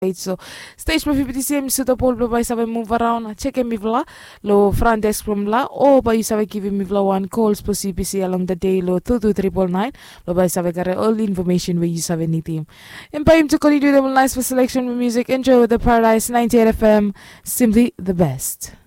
So stage pa PPTCM sudah pol ba sabe move around check me vla lo front desk from la o ba sabe give me vla one calls po CPC along the day lo 22399 lo ba sabe kare all information we you sabe ni team. And pa to continue the nice for selection of music enjoy with the Paradise 98 FM simply the best.